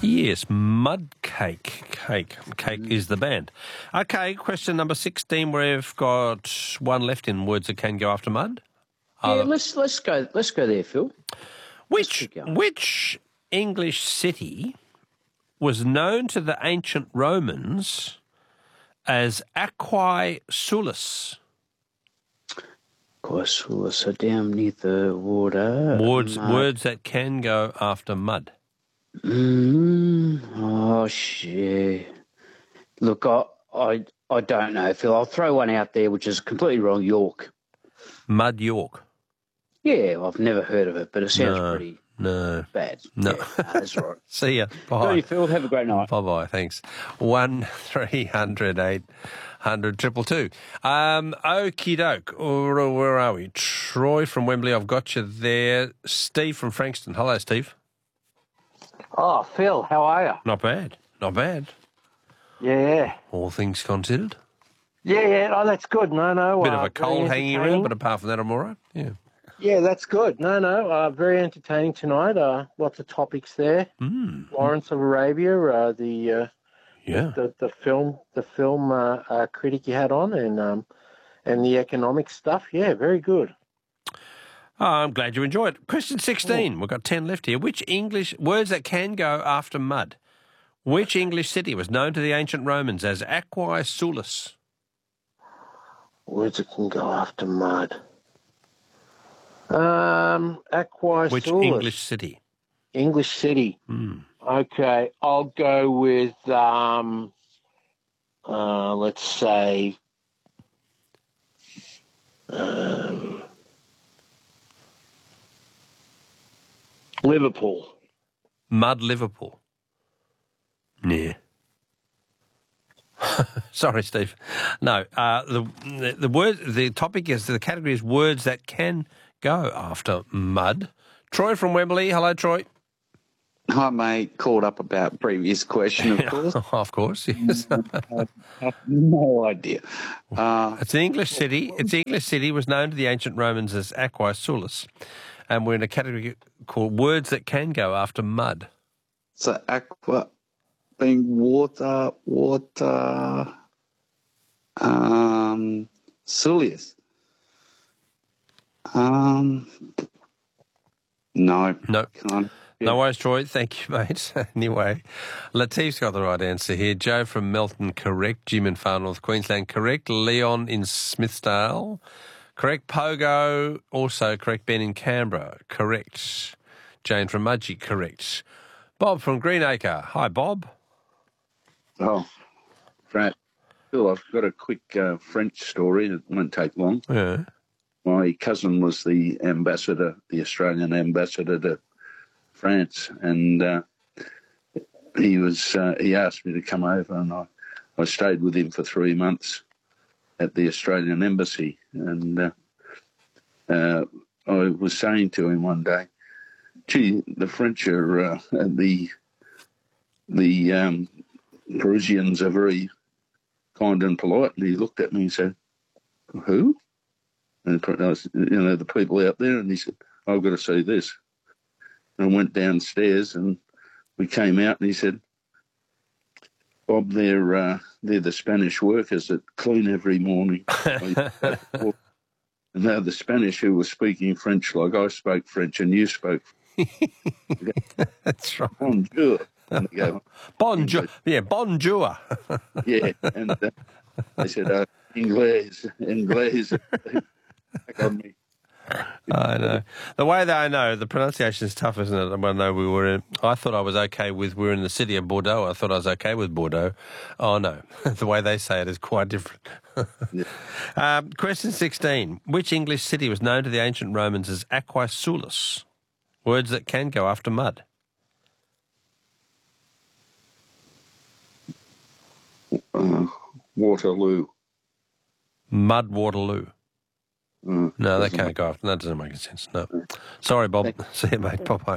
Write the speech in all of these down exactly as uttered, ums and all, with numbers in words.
Yes, Mud Cake. Cake. Cake mm. is the band. Okay, question number sixteen. We've got one left in words that can go after mud. Yeah, uh, let's let's go let's go there, Phil. Which which English city was known to the ancient Romans as Aquae Sulis? Aquae Sulis, are down near the water. Words words that can go after mud. Mm, oh shit! Look, I, I I don't know, Phil. I'll throw one out there, which is completely wrong. York. Mud York. Yeah, I've never heard of it, but it sounds no, pretty no bad. No, yeah, no that's right. See ya. Bye. Sorry, Phil. Have a great night. Bye bye. Thanks. One three hundred eight hundred triple two. Um, okie doke. Where are we? Troy from Wembley. I've got you there. Steve from Frankston. Hello, Steve. Oh, Phil, how are you? Not bad. Not bad. Yeah. All things considered. Yeah, yeah. Oh, that's good. No, no. Bit uh, of a cold hanging around, but apart from that, I'm all right. Yeah. Yeah, that's good. No, no. Uh, very entertaining tonight. Uh, lots of topics there. Mm. Lawrence of Arabia, uh, the, uh, yeah. the the film, the film uh, uh, critic you had on, and um, and the economic stuff. Yeah, very good. Oh, I'm glad you enjoyed it. Question sixteen. Oh. We've got ten left here. Which English words that can go after mud? Which English city was known to the ancient Romans as Aquae Sulis? Words that can go after mud. Um, Aquae Which Sulis. English city? English city. Mm. Okay, I'll go with, um, uh, let's say, um, Liverpool. Mud Liverpool. Yeah. Sorry, Steve. No, uh, the, the the word the topic is the category is words that can go after mud. Troy from Wembley. Hello, Troy. Hi, mate. Called up about previous question, of course. Of course, yes. I have no idea. Uh, it's an English city. It's an English city was known to the ancient Romans as Aquae Sulis, and we're in a category called words that can go after mud. So aqua being water, water, um, Sulius. Um, no. No. Can't. No worries, Troy. Thank you, mate. Anyway, Latif's got the right answer here. Joe from Melton, correct. Jim in Far North Queensland, correct. Leon in Smithsdale, correct. Pogo, also correct. Ben in Canberra, correct. Jane from Mudgee, correct. Bob from Greenacre. Hi, Bob. Oh, Frat. Phil, I've got a quick uh, French story. It won't take long. Yeah. My cousin was the ambassador, the Australian ambassador to France, and uh, he was uh, he asked me to come over, and I, I stayed with him for three months at the Australian embassy, and uh, uh, I was saying to him one day, "Gee, the French are uh, the the um, Parisians are very kind and polite," and he looked at me and said, "Who?" And I was, you know, the people out there, and he said, "I've got to see this." And I went downstairs, and we came out, and he said, "Bob, they're uh, they're the Spanish workers that clean every morning." And they're the Spanish who were speaking French like I spoke French and you spoke. That's right. Bonjour. And they go, bonjour. Yeah, bonjour. Yeah, and uh, they said, uh, Inglés, Inglés. Back on me. I know. The way that I know, the pronunciation is tough, isn't it? I know we were in, I thought I was okay with, we were in the city of Bordeaux. I thought I was okay with Bordeaux. Oh, no. The way they say it is quite different. Yeah. um, question sixteen. Which English city was known to the ancient Romans as Aquae Sulis? Words that can go after mud. Uh, Waterloo. Mud Waterloo. Uh, No, that can't go after. That doesn't make any sense. No. Sorry, Bob. See you, mate. Bye-bye.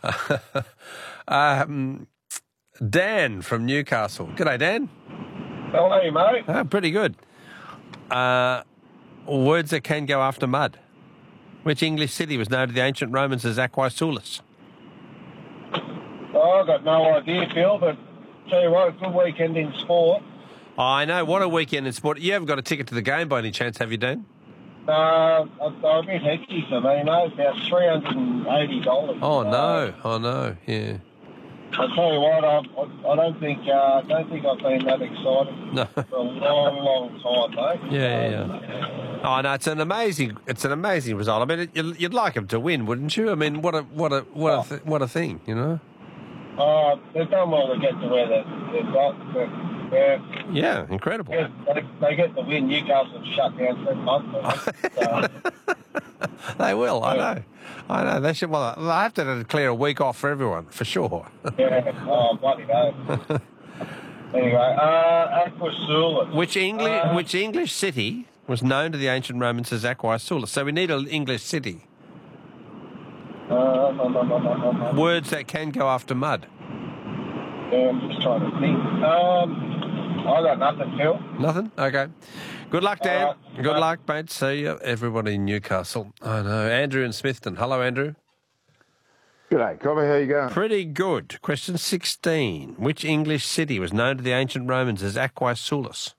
um, Dan from Newcastle. G'day, Dan. How are you, mate? Oh, pretty good. Uh, words that can go after mud. Which English city was known to the ancient Romans as Aquae Sulis? Oh, I've got no idea, Phil, but tell you what, a good weekend in sport. I know. What a weekend in sport. You haven't got a ticket to the game by any chance, have you, Dan? Uh, I'm a bit hectic for me, mate. About three hundred eighty dollars. Oh, no. Oh, no. Yeah. I tell you what, I, I, I don't think uh, I don't think I've been that excited No. for a long, long time, mate. Yeah, yeah, yeah. Oh no, it's an amazing, it's an amazing result. I mean, it, you'd, you'd like them to win, wouldn't you? I mean, what a, what a, what a, th- what a thing, you know? Uh, they've done well to get to where they, they've got. But, yeah, Yeah, incredible. yeah, they, they get the win. Newcastle shut down for a month. So, They will. I know. I know. They should. Well, they have to declare a week off for everyone, for sure. yeah, oh bloody hell. Anyway, uh, Aqua Sula. Which English, Uh, which English city was known to the ancient Romans as Aquae Sulis? So we need an English city. Uh, no, no, no, no, no, no. Words that can go after mud. Yeah, I'm just trying to think. Um, I got nothing, Phil. Nothing? Okay. Good luck, Dan. All right. Good luck, mate. See you, everybody in Newcastle. I know. Andrew in Smithton. Hello, Andrew. G'day, Cobby. How you going? Pretty good. Question sixteen. Which English city was known to the ancient Romans as Aquae Sulis?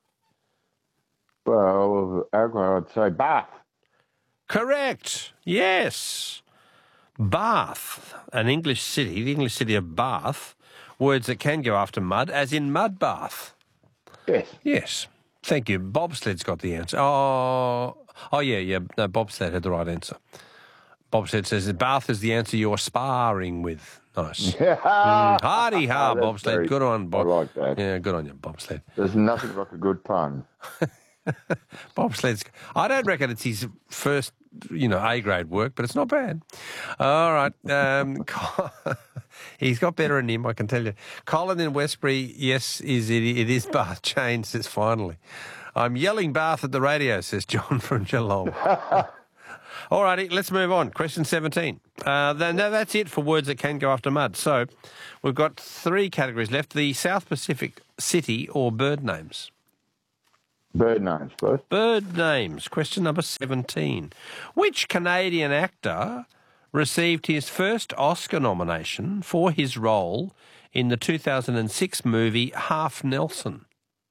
Well, Aqua, I'd say Bath. Correct. Yes. Bath, an English city, the English city of Bath. Words that can go after mud, as in mud bath. Yes. Yes. Thank you. Bobsled's got the answer. Oh, oh yeah, yeah. No, Bobsled had the right answer. Bobsled says that Bath is the answer you're sparring with. Nice. Yeah. Mm, hardy ha, Oh, that's Bobsled. very- Good on, Bob. I like that. Yeah, good on you, Bobsled. There's nothing like a good pun. Bobsled's. I don't reckon it's his first, you know, A grade work, but it's not bad. All right. Um, he's got better in him, I can tell you. Colin in Westbury, yes, is it? It is Bath. Jane says finally. I'm yelling Bath at the radio, says John from Geelong. All righty, let's move on. Question seventeen. Uh, then, no, that's it for words that can go after mud. So we've got three categories left: the South Pacific city or bird names. Bird names, please. Bird names. Question number seventeen. Which Canadian actor received his first Oscar nomination for his role in the two thousand six movie Half Nelson?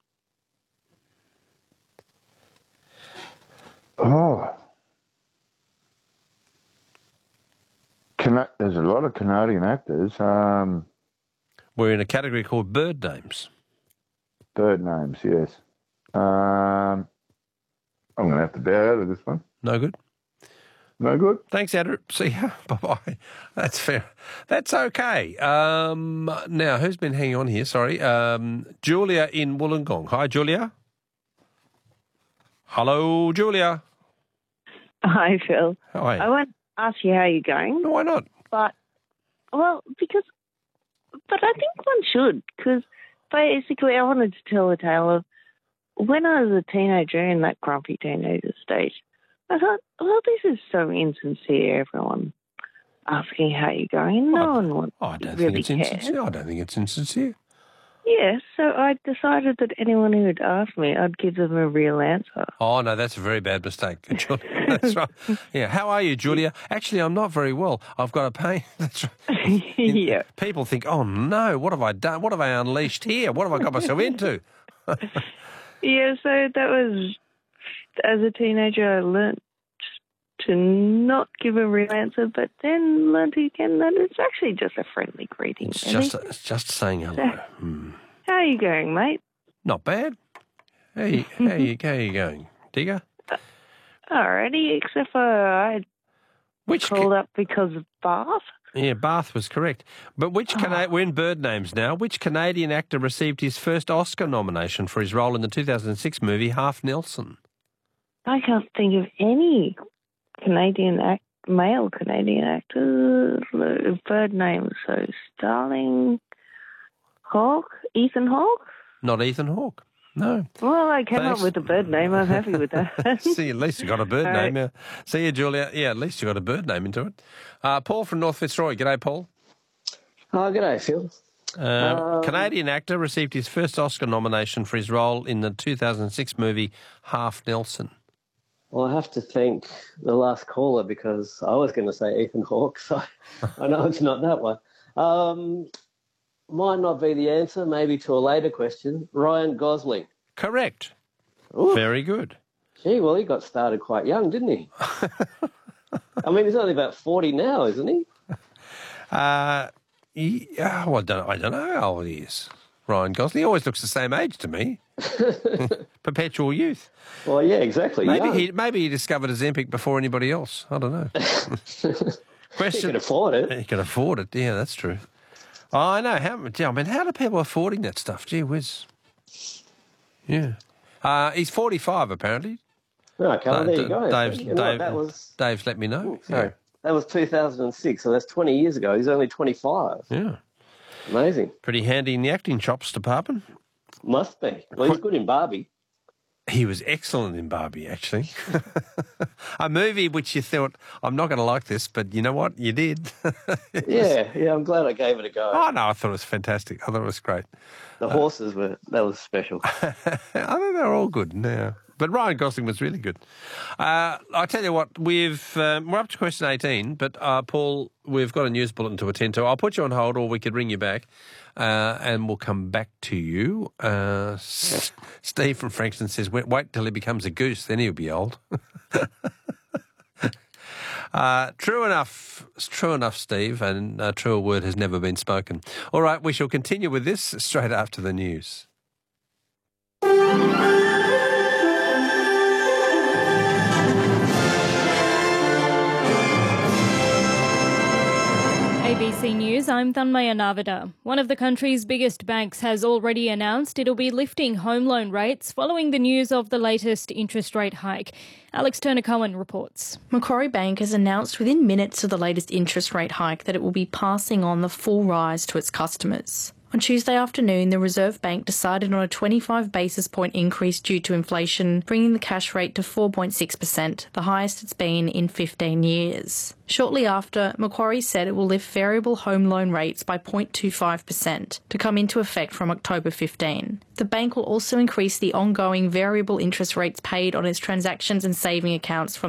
Oh. Cana- There's a lot of Canadian actors. Um, We're in a category called bird names. bird names, yes. Um, I'm going to have to bow out of this one. No good? No good? Thanks, Andrew. See ya. Bye-bye. That's fair. That's okay. Um, now, who's been hanging on here? Sorry. Um, Julia in Wollongong. Hi, Julia. Hello, Julia. Hi, Phil. Hi. I won't ask you how you're going, Why not? but, well, because, but I think one should, because basically I wanted to tell a tale of when I was a teenager in that grumpy teenager stage. I thought, well, this is so insincere, everyone asking how you're going. No Oh, one wants Oh, I don't really think it's cares. insincere. I don't think it's insincere. Yeah, so I decided that anyone who would ask me, I'd give them a real answer. Oh, no, that's a very bad mistake, Julia. That's right. Yeah, how are you, Julia? Actually, I'm not very well. I've got a pain. That's right. Yeah. People think, oh, no, what have I done? What have I unleashed here? What have I got myself into? Yeah, so that was, as a teenager, I learnt to not give a real answer, but then learnt again that it's actually just a friendly greeting. It's really. just, it's just saying hello. Hmm. How are you going, mate? Not bad. How you, how you, how you going, Digger? Alrighty, except for I Which ca- called up because of Bath. Yeah, Bath was correct. But which Cana- we're in bird names now. Which Canadian actor received his first Oscar nomination for his role in the two thousand six movie Half Nelson? I can't think of any Canadian act, male Canadian actors, uh, bird names. So Starling, Hawke, Ethan Hawke. Not Ethan Hawke. No. Well, I came Thanks. up with a bird name. I'm happy with that. See, at least you got a bird All name. right. Yeah. See you, Julia. Yeah, at least you got a bird name into it. Uh, Paul from North Fitzroy. G'day, Paul. Oh, g'day, Phil. Uh, Um, Canadian actor received his first Oscar nomination for his role in the two thousand six movie Half Nelson. Well, I have to thank the last caller because I was going to say Ethan Hawke, so I know it's not that one. Um, might not be the answer, maybe to a later question. Ryan Gosling. Correct. Ooh. Very good. Gee, well, he got started quite young, didn't he? I mean, he's only about forty now, isn't he? Uh, he, oh, I don't, I don't know how old he is. Ryan Gosling. He always looks the same age to me. Perpetual youth. Well, yeah, exactly. Maybe young. he maybe he discovered Ozempic before anybody else. I don't know. Question. He can afford it. He can afford it. Yeah, that's true. Oh, I know. How? Gee, I mean, how do people affording that stuff? Gee whiz. Yeah. Uh, he's forty-five apparently. Okay, well, there you go. Dave's, You know what, Dave, that was, Dave's let me know. oh, sorry. Yeah. That was two thousand six, so that's twenty years ago. He's only twenty-five. Yeah. Amazing. Pretty handy in the acting chops department. Must be. Well, he's good in Barbie. He was excellent in Barbie, actually. A movie which you thought, I'm not going to like this, but you know what? You did. yeah, yeah, I'm glad I gave it a go. Oh, no, I thought it was fantastic. I thought it was great. The horses were, that was special. I think they're all good now. But Ryan Gosling was really good. Uh, I tell you what, we've um, we're up to question eighteen, but uh, Paul, we've got a news bulletin to attend to. I'll put you on hold, or we could ring you back, uh, and we'll come back to you. Uh, S- Steve from Frankston says, wait, wait till he becomes a goose, then he'll be old. uh, true enough, it's true enough, Steve, and a truer word has never been spoken. All right, we shall continue with this straight after the news. A B C News, I'm Thanmaya Navada. One of the country's biggest banks has already announced it'll be lifting home loan rates following the news of the latest interest rate hike. Alex Turner-Cohen reports. Macquarie Bank has announced within minutes of the latest interest rate hike that it will be passing on the full rise to its customers. On Tuesday afternoon, the Reserve Bank decided on a twenty-five basis point increase due to inflation, bringing the cash rate to four point six percent, the highest it's been in fifteen years. Shortly after, Macquarie said it will lift variable home loan rates by zero point two five percent to come into effect from October fifteenth. The bank will also increase the ongoing variable interest rates paid on its transactions and saving accounts from